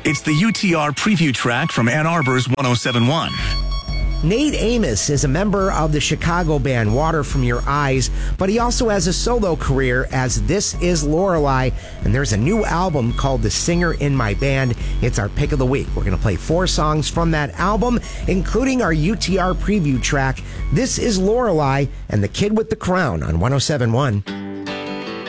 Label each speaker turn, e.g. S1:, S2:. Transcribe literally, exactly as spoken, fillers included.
S1: It's the U T R preview track from Ann Arbor's one oh seven point one.
S2: Nate Amos is a member of the Chicago band Water From Your Eyes, but he also has a solo career as This Is Lorelei, and there's a new album called The Singer in My Band. It's our pick of the week. We're going to play four songs from that album, including our U T R preview track, This Is Lorelei and The Kid with the Crown on one oh seven point one.